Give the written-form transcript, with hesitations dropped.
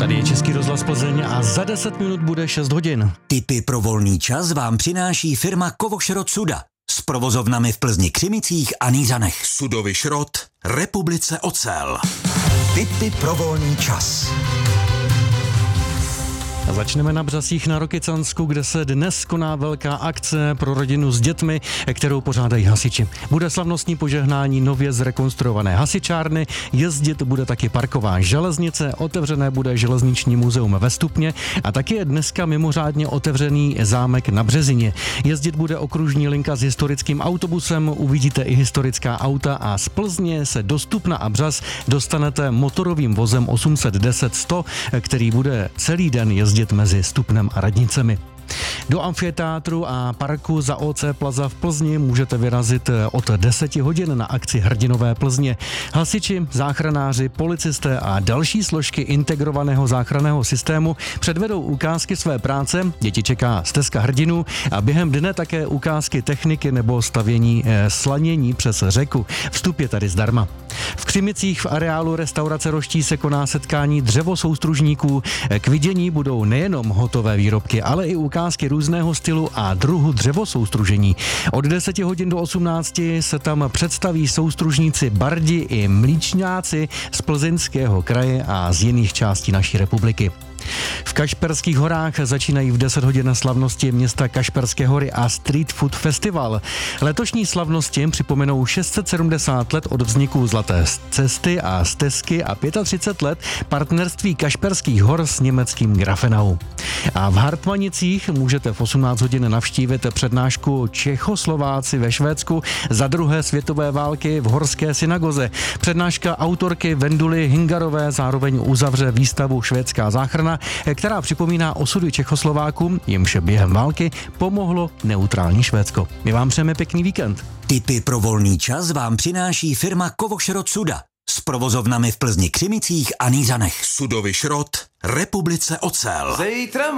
Tady je Český rozhlas Plzeň a za 10 minut bude 6 hodin. Tipy pro volný čas vám přináší firma Kovošrot Suda s provozovnami v Plzni, Křimicích a Nýřanech. Sudový šrot, Republice ocel. Tipy pro volný čas. A začneme na Břasích na Rokycansku, kde se dnes koná velká akce pro rodinu s dětmi, kterou pořádají hasiči. Bude slavnostní požehnání nově zrekonstruované hasičárny, jezdit bude taky parková železnice, otevřené bude železniční muzeum ve Stupně a taky je dneska mimořádně otevřený zámek na Březině. Jezdit bude okružní linka s historickým autobusem, uvidíte i historická auta a z Plzně se do Stupna a Břas dostanete motorovým vozem 810-100, který bude celý den jezdit mezi Stupnem a Radnicemi. Do amfiteátru a parku za OC Plaza v Plzni můžete vyrazit od 10 hodin na akci Hrdinové Plzně. Hasiči, záchranáři, policisté a další složky integrovaného záchranného systému předvedou ukázky své práce, děti čeká stezka hrdinů a během dne také ukázky techniky nebo stavění slanění přes řeku. Vstup je tady zdarma. V Křimicích v areálu restaurace Roští se koná setkání dřevosoustružníků. K vidění budou nejenom hotové výrobky, ale i ukázky různého stylu a druhu dřevosoustružení. Od 10 hodin do 18 se tam představí soustružníci bardi i mlýčňáci z Plzeňského kraje a z jiných částí naší republiky. V Kašperských horách začínají v 10 hodin slavnosti města Kašperské hory a Street Food Festival. Letošní slavnosti připomenou 670 let od vzniku Zlaté cesty a stezky a 35 let partnerství Kašperských hor s německým Grafenau. A v Hartmanicích můžete v 18 hodin navštívit přednášku Čechoslováci ve Švédsku za druhé světové války v Horské synagoze. Přednáška autorky Venduly Hingarové zároveň uzavře výstavu Švédská záchrana, která připomíná osudy Čechoslovákům, jimž během války pomohlo neutrální Švédsko. My vám přejeme pěkný víkend. Tipy pro volný čas vám přináší firma Kovošrot Suda s provozovnami v Plzni, Křimicích a Nýřanech. Sudový šrot, Republice ocel.